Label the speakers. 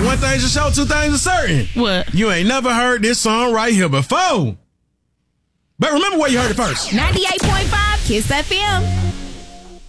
Speaker 1: one thing's for sure, two things are certain.
Speaker 2: What?
Speaker 1: You ain't never heard this song right here before. But remember where you heard it first.
Speaker 3: 98.5 Kiss FM.